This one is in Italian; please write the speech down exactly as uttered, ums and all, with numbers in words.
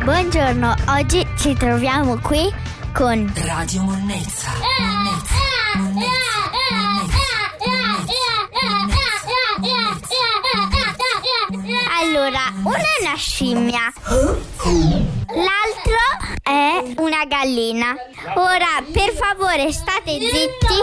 Buongiorno, oggi ci troviamo qui con Radio Monnezza. Monnezza. Allora, uno è una scimmia, l'altro è una gallina. Ora, per favore, state zitti